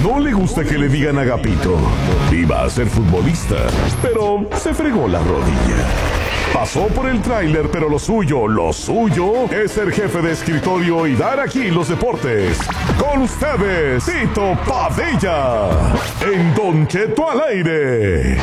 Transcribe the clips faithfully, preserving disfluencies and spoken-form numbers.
No le gusta que le digan Agapito. Iba a ser futbolista, pero se fregó la rodilla. Pasó por el tráiler, pero lo suyo, lo suyo es ser jefe de escritorio y dar aquí los deportes. Con ustedes, Tito Padilla, en Don Cheto al aire.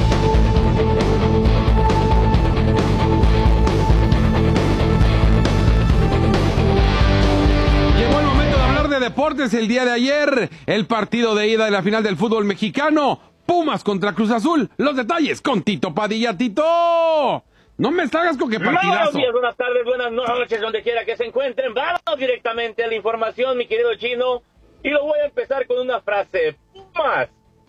Llegó el momento de hablar de deportes. El día de ayer, el partido de ida de la final del fútbol mexicano, Pumas contra Cruz Azul. Los detalles con Tito Padilla. ¡Tito! No me salgas con que partidazo. Buenos días, buenas tardes, buenas noches, donde quiera que se encuentren. Vamos directamente a la información, mi querido Chino. Y lo voy a empezar con una frase. Pumas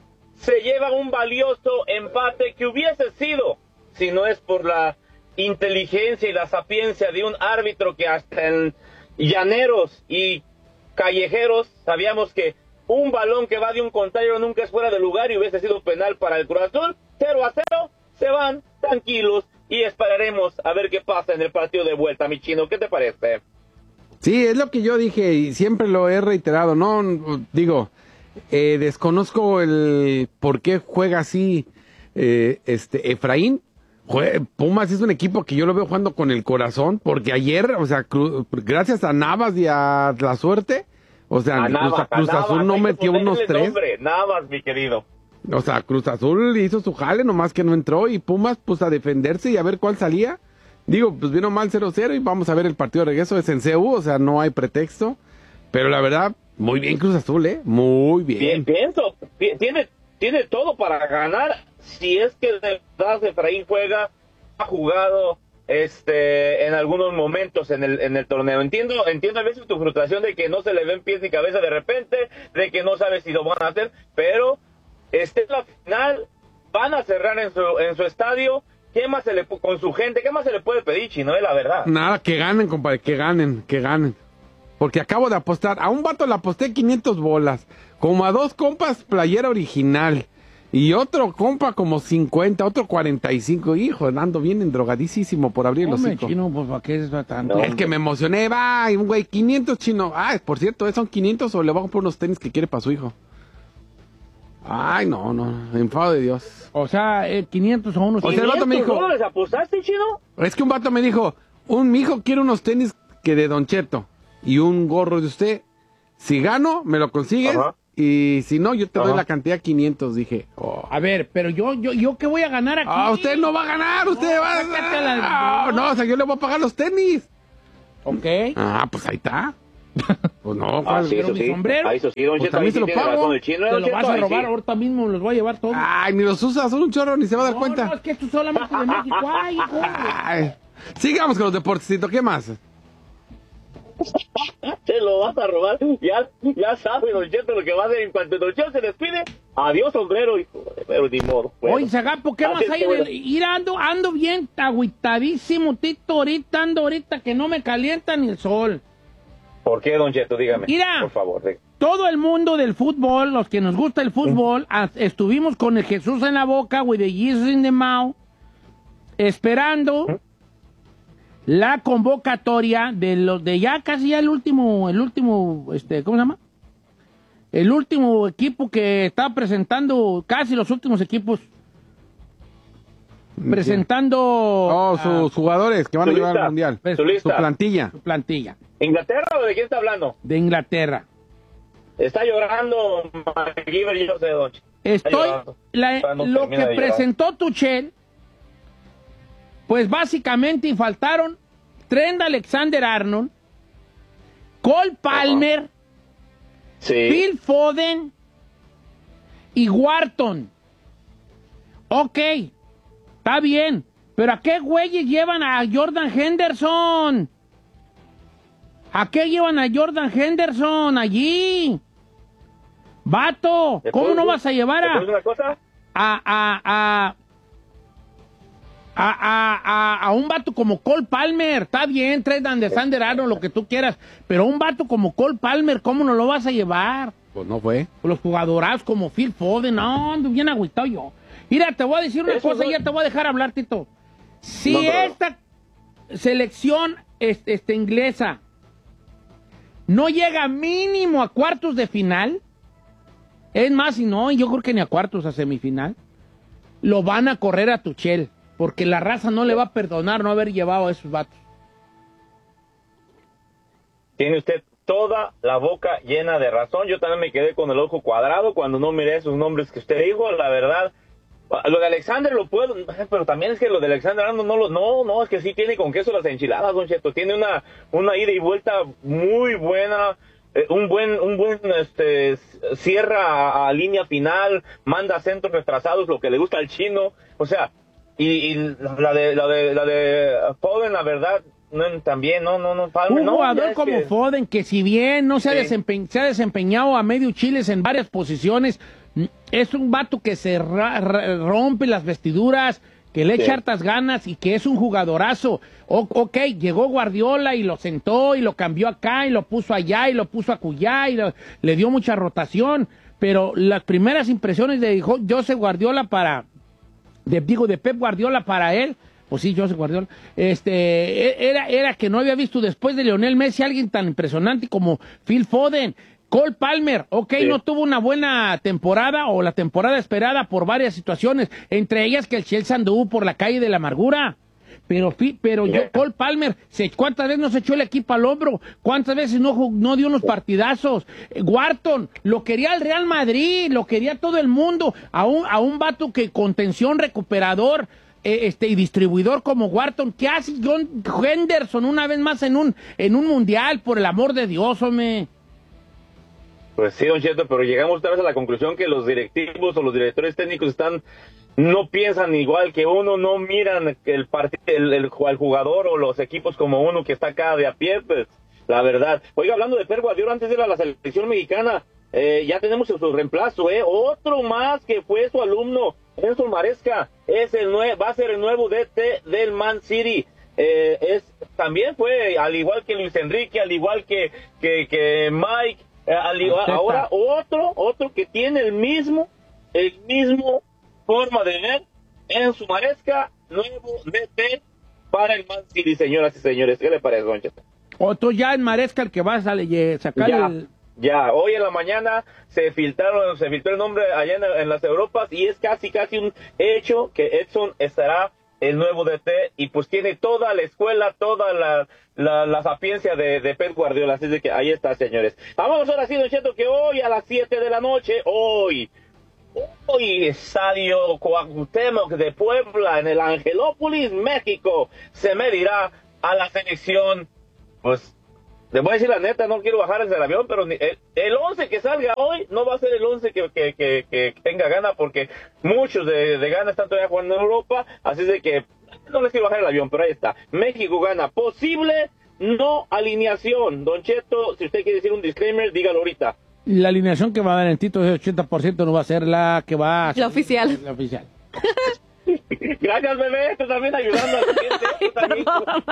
se lleva un valioso empate que hubiese sido, si no es por la inteligencia y la sapiencia de un árbitro que hasta en llaneros y callejeros sabíamos que un balón que va de un contrario nunca es fuera de lugar y hubiese sido penal para el Cruz Azul. Cero a cero, se van tranquilos. Y esperaremos a ver qué pasa en el partido de vuelta, mi Chino. ¿Qué te parece? Sí, es lo que yo dije y siempre lo he reiterado. No, digo, eh, desconozco el por qué juega así eh, este Efraín. Jue- Pumas es un equipo que yo lo veo jugando con el corazón, porque ayer, o sea, Cru- gracias a Navas y a la suerte, o sea, A Cruz, Navas, Cruz a Navas, Azul no hay que metió ponerle unos tres. nombre, Navas, mi querido. O sea, Cruz Azul hizo su jale, nomás que no entró, y Pumas, pues, a defenderse y a ver cuál salía. Digo, pues vino mal cero cero y vamos a ver el partido de regreso, es en C U, o sea, no hay pretexto. Pero la verdad, muy bien Cruz Azul, ¿eh? Muy bien. Bien, pienso, pi- tiene, tiene todo para ganar, si es que de verdad Efraín juega, ha jugado este en algunos momentos en el en el torneo. Entiendo, entiendo a veces tu frustración de que no se le ven pies ni cabeza de repente, de que no sabes si lo van a hacer, pero este es la final, van a cerrar en su en su estadio. ¿Qué más se le pu- con su gente? ¿Qué más se le puede pedir, Chino? Es la verdad. Nada, que ganen, compadre, que ganen, que ganen. Porque acabo de apostar, a un vato le aposté quinientas bolas, como a dos compas playera original, y otro compa como cincuenta, otro cuarenta y cinco. Hijo, ando bien endrogadísimo por abrir los Hombre, hocico. Chino, pues ¿para qué es tanto? No. Es que me emocioné, va, y un güey, quinientos, Chino. Ah, por cierto, ¿eh? ¿Son quinientos o le bajo por unos tenis que quiere para su hijo? Ay, no, no, enfado de Dios. O sea, eh, quinientos o unos... O sea, el vato me ¿quinientos dijo- dólares apostaste, Chino? Es que un vato me dijo, un mi hijo quiere unos tenis que de Don Cheto y un gorro de usted. Si gano, me lo consigues, Ajá. y si no, yo te doy Ajá. la cantidad quinientos, dije. Oh. A ver, pero yo, yo, yo, ¿qué voy a ganar aquí? Ah, usted no va a ganar, usted No, va a sácate la- No, no, o sea, yo le voy a pagar los tenis. Ok. Ah, pues ahí está. Pues no, Ah, ¿cuál? sí, pero eso mi sí. sombrero, Ah, eso sí, don pues Cheto, también ahí se sí lo tiene pago. razón el Chino, Te don lo Cheto, vas a ahí robar sí. ahorita mismo, los voy a llevar todos. Ay, ni los usas, son un chorro, ni se va a dar no, cuenta. no, es que esto es solamente de México. Ay, hijo. Ay. Sigamos con los deportecitos, ¿qué más? Te lo vas a robar, ya, ya sabe, don Cheto, lo que va a hacer en cuanto don Cheto se despide. Adiós, sombrero, hijo, pero ni modo. Bueno. Oye, Zagapo, ¿qué Así más es hay? que bueno. De... Ir ando, ando bien agüitadísimo, Tito, ahorita ando ahorita que no me calienta ni el sol. ¿Por qué, don Cheto? Dígame, Mira. por favor. de- Todo el mundo del fútbol, los que nos gusta el fútbol, a- estuvimos con el Jesús en la boca, with the Jesus in the mouth, esperando la convocatoria de los de ya casi ya el último, el último, este, ¿cómo se llama? El último equipo que está presentando, casi los últimos equipos presentando Oh, a sus jugadores que van a Su llevar lista. al mundial. Su Su lista. plantilla. su plantilla ¿Inglaterra o de quién está hablando? de Inglaterra. Está llorando MacGyver, yo sé, don Cheto. Estoy, llorando. la- Todavía no lo termina que de llorar. presentó Tuchel, pues básicamente y faltaron Trent Alexander-Arnold, Cole Palmer, Sí. Phil Foden y Wharton. Ok, está bien, pero ¿a qué güeyes llevan a Jordan Henderson? ¿A qué llevan a Jordan Henderson allí? Vato, ¿Te ¿cómo puedo no decir- vas a llevar ¿te a... puedo decir una cosa? a, a, a, a, a, a, a un vato como Cole Palmer? Está bien, Trent Alexander-Arnold, lo que tú quieras, pero un vato como Cole Palmer, ¿cómo no lo vas a llevar? Pues no fue. Los jugadorazos como Phil Foden, no, ando bien agüitado yo. Mira, te voy a decir una Eso cosa no- y ya te voy a dejar hablar, Tito. Si No, pero- esta selección este, este, inglesa no llega mínimo a cuartos de final, Es más, y no, yo creo que ni a cuartos, a semifinal. Lo van a correr a Tuchel, porque la raza no le va a perdonar no haber llevado a esos vatos. Tiene usted toda la boca llena de razón. Yo también me quedé con el ojo cuadrado cuando no miré esos nombres que usted dijo, la verdad. Lo de Alexander lo puedo, pero también es que lo de Alexander Arnold no lo, no, no, es que sí tiene con queso las enchiladas, Don Cheto. Tiene una, una ida y vuelta muy buena, eh, un buen, un buen, este, cierra a, a línea final, manda centros retrasados, lo que le gusta al chino. O sea, y, y la de, la de, la de Foden, la verdad, no, también, no, no, no. Palmer, un no, jugador como que... Foden, que si bien no se, sí. ha desempe se ha desempeñado a medio chiles en varias posiciones, es un vato que se ra ra rompe las vestiduras, que le echa sí. hartas ganas y que es un jugadorazo. O ok, llegó Guardiola y lo sentó y lo cambió acá y lo puso allá y lo puso acullá y lo, le dio mucha rotación, pero las primeras impresiones de José Guardiola para, de, digo, de Pep Guardiola para él, pues sí, José Guardiola, este, era, era que no había visto después de Lionel Messi alguien tan impresionante como Phil Foden. Cole Palmer, ok, sí. no tuvo una buena temporada o la temporada esperada por varias situaciones, entre ellas que el Chelsea anduvo por la calle de la amargura. Pero, pero yo, Cole Palmer, se, ¿cuántas veces no se echó el equipo al hombro? ¿Cuántas veces no, no dio unos partidazos? Wharton, lo quería el Real Madrid, lo quería todo el mundo, a un, a un vato que contención, recuperador, eh, este, y distribuidor como Wharton. ¿Qué hace John Henderson una vez más en un, en un mundial? Por el amor de Dios, hombre. Pues sí, Don Cheto, pero llegamos otra vez a la conclusión que los directivos o los directores técnicos están, no piensan igual que uno, no miran el partido, el, el, el jugador o los equipos como uno que está acá de a pie, pues, la verdad. Oiga, hablando de Pep Guardiola, antes de ir a la selección mexicana, eh, ya tenemos su reemplazo, eh, otro más que fue su alumno, Enzo Maresca, es el nue va a ser el nuevo D T del Man City. Eh, es, también fue, al igual que Luis Enrique, al igual que, que, que Mike, Eh, al, ahora otro, otro que tiene el mismo, el mismo forma de ver, Enzo Maresca, nuevo D T para el Man City, señoras y señores. ¿Qué le parece, Don Cheto? Otro ya en Maresca el que va a salir, sacar ya, el... Ya, hoy en la mañana se filtraron, se filtró el nombre allá en, en las Europas y es casi, casi un hecho que Edson estará el nuevo D T, y pues tiene toda la escuela, toda la, la, la sapiencia de, de Pep Guardiola, así de que ahí está, señores. Vamos ahora sí, Don Cheto, que hoy a las siete de la noche, hoy, hoy, Estadio Cuauhtémoc de Puebla, en el Angelópolis, México, se medirá a la selección, pues, les voy a decir la neta, no quiero bajar desde el avión, pero el, el once que salga hoy no va a ser el once que, que, que, que tenga Gana, porque muchos de, de Gana están todavía jugando en Europa, así de que no les quiero bajar el avión, pero ahí está. México gana. Posible no alineación. Don Cheto, si usted quiere decir un disclaimer, dígalo ahorita. La alineación que va a dar en Tito de ochenta por ciento no va a ser la que va a ser la oficial. La oficial. Gracias, bebé, esto también ayudando a la gente.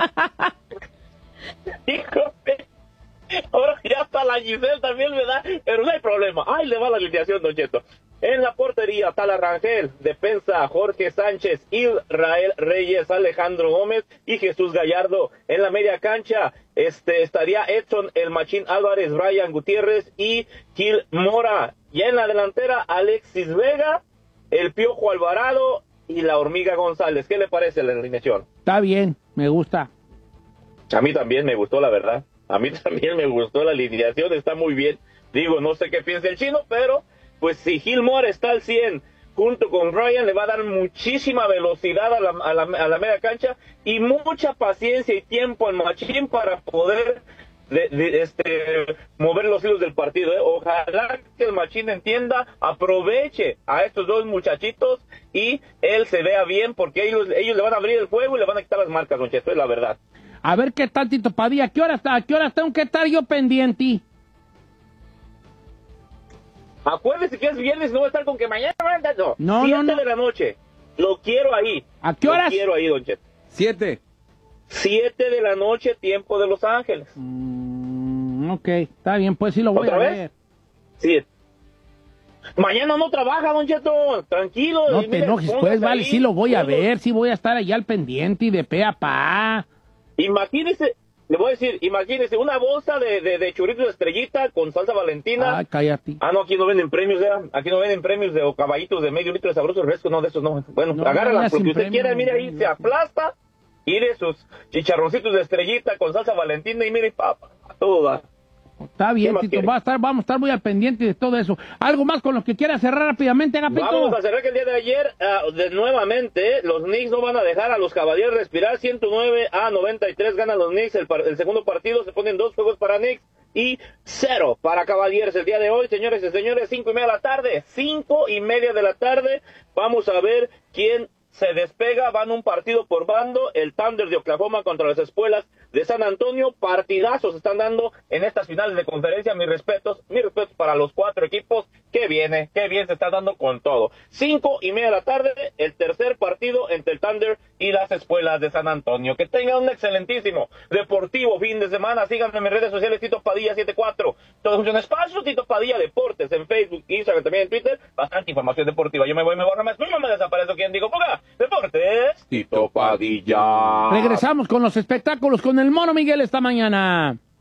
Híjole. Ahora ya está la Giselle también me da, pero no hay problema. Ahí le va la alineación, Don Cheto. En la portería, Tala Rangel, defensa, Jorge Sánchez, Israel Reyes, Alejandro Gómez y Jesús Gallardo. En la media cancha, este, estaría Edson, el Machín Álvarez, Brian Gutiérrez y Gil Mora. Y en la delantera, Alexis Vega, el Piojo Alvarado y la Hormiga González. ¿Qué le parece la alineación? Está bien, me gusta. A mí también me gustó, la verdad. A mí también me gustó la alineación, está muy bien. Digo, no sé qué piensa el chino, pero pues si Gil Mora está al cien junto con Ryan, le va a dar muchísima velocidad a la, a la, a la media cancha y mucha paciencia y tiempo al Machín para poder de, de, este, mover los hilos del partido. ¿eh? Ojalá que el Machín entienda, aproveche a estos dos muchachitos y él se vea bien, porque ellos, ellos le van a abrir el juego y le van a quitar las marcas, Don Cheto, es la verdad. A ver qué tal, Tito Padilla. ¿A qué hora está? ¿A qué hora tengo que estar yo pendiente? Acuérdese que es viernes, no va a estar con que mañana no. No, Siete no, no. de la noche. Lo quiero ahí. ¿A qué horas? Lo quiero ahí, Don Cheto. Siete. Siete de la noche, tiempo de Los Ángeles. Mm, ok, está bien, pues sí lo voy ¿Otra a vez? ver. Sí. Mañana no trabaja, Don Cheto. Tranquilo. No y te mire, enojes, pues, póngase vale, ahí, sí lo voy a póngase. ver, sí voy a estar allá al pendiente y de pe a pa. Imagínese, le voy a decir, imagínese, una bolsa de, de, de churritos de estrellita con salsa valentina. Ay, cállate. Ah, no, aquí no venden premios, ¿verdad? Aquí no venden premios de o caballitos de medio litro de sabroso refresco, no, de esos no. Bueno, No, agárrala, no, porque sin usted premio, quiera, mire ahí, no, se no. aplasta, y de sus chicharroncitos de estrellita con salsa valentina, y mire, papá, todo va. Está bien, ¿Qué más Tito, quiere? va a estar, vamos a estar muy al pendiente de todo eso. ¿Algo más con lo que quiera cerrar rápidamente, Agapito? Vamos a cerrar que el día de ayer, uh, de nuevamente, los Knicks no van a dejar a los Cavaliers respirar. ciento nueve a noventa y tres ganan los Knicks. El, par el segundo partido se ponen dos juegos para Knicks y cero para Cavaliers. El día de hoy, señores y señores, cinco y media de la tarde, cinco y media de la tarde, vamos a ver quién se despega. Van un partido por bando, el Thunder de Oklahoma contra las Espuelas de San Antonio. Partidazos están dando en estas finales de conferencia. Mis respetos, mis respetos para los cuatro equipos. Qué viene, qué bien se está dando con todo. Cinco y media de la tarde, el tercer partido entre el Thunder y las Espuelas de San Antonio. Que tengan un excelentísimo deportivo fin de semana. Síganme en mis redes sociales, Tito Padilla setenta y cuatro. Todo funciona espacio, Tito Padilla Deportes en Facebook, Instagram, también en Twitter. Bastante información deportiva. Yo me voy, me borro más, no me desaparezco. ¿Quién digo? Ponga Deportes, Tito Padilla. Regresamos con los espectáculos con el Mono Miguel esta mañana.